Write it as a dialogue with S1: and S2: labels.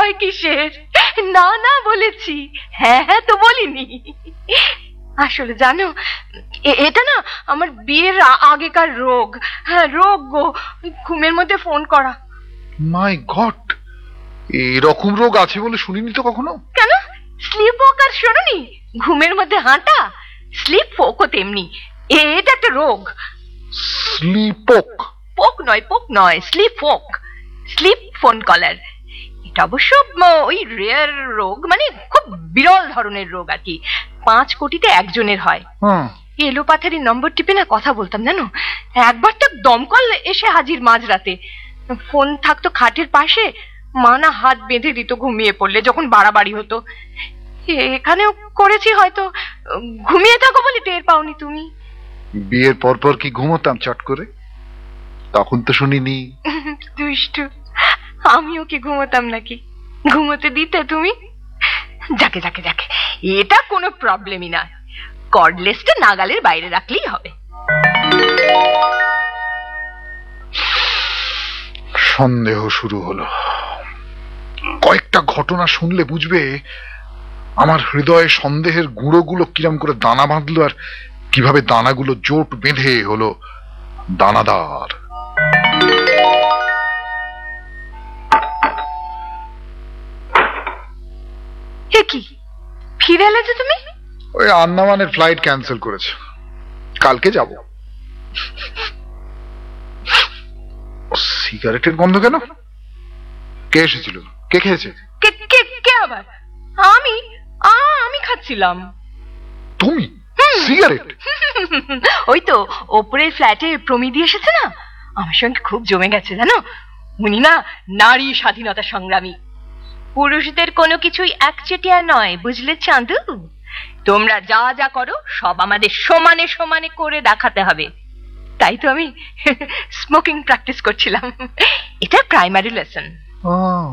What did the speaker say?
S1: ভয় কিসের? না না বলেছি, হ্যাঁ হ্যাঁ তো বলিনি। আসলে জানো, এটা না আমার বিয়ের আগেকার রোগ। হ্যাঁ রোগ গো, ঘুমের মধ্যে ফোন করা।
S2: মাই গড, এরকম রোগ আছে বলে শুনিনি তো কখনো।
S1: কেন, স্লিপ ওয়াকার শোনোনি? ঘুমের মধ্যে হাঁটা, স্লিপ ফোকও তেমনি। এটা একটা রোগ।
S2: স্লিপক?
S1: পোক নয়, স্লিপ ফোক, স্লিপ ফোন কলার। এটা অবশ্য ওই রেয়ার রোগ, মানে খুব বিরল ধরনের রোগ আর কি। 5 কোটিতে একজনের হয়। এলোপাথারি নম্বর টিপে না কথা বলতাম জানো। একবার তো দমকল এসে হাজির মাঝরাতে। ফোন থাকতো খাটের পাশে, মা না হাত বেঁধে দিত ঘুমিয়ে পড়লে যখন বাড়াবাড়ি হতো। এখানেও করেছি হয়তো, ঘুমিয়ে থাকো বলে টের পাওনি তুমি।
S2: বিয়ের পর কি ঘুমোতাম চট করে? তখন তো শুনিনি।
S1: দুষ্টু, আমিও কি ঘুমোতাম নাকি? ঘুমোতে দিতে তুমি? যাকে যাকে যাকে, এটা কোনো প্রবলেমই না। কর্ডলেসটা নাগালের বাইরে রাখলেই হবে।
S2: সন্দেহ শুরু হলো। কয়েকটা ঘটনা শুনলে বুঝবে আমার হৃদয়ে সন্দেহের গুঁড়োগুলো কিরম করে দানা বাঁধলো, আর কিভাবে দানাগুলো জোট বেঁধে হলো দানাদার।
S1: কি ফিরে এলে যে তুমি?
S2: ওই আন্দামানের ফ্লাইট ক্যান্সেল করেছে, কালকে যাব। সিগারেটের গন্ধ কেন? কে এসেছিল? কে খেয়েছে?
S1: কে আবার? আমি খাচ্ছিলাম।
S2: তুমি সিগারেট?
S1: ওই তো ওপরের ফ্ল্যাটে প্রমিদি এসেছে না, আমার সঙ্গে খুব জমে গেছে জানো। উনি না নারী স্বাধীনতা সংগ্রামী। পুরুষদের কোনো কিছুই একচেটিয়া নয়, বুঝলে চাঁদু? তোমরা যা যা করো সব আমাদের সমানে সমানে করে দেখাতে হবে। তাই তো আমি স্মোকিং প্র্যাকটিস করছিলাম। এটা প্রাইমারি লেসন।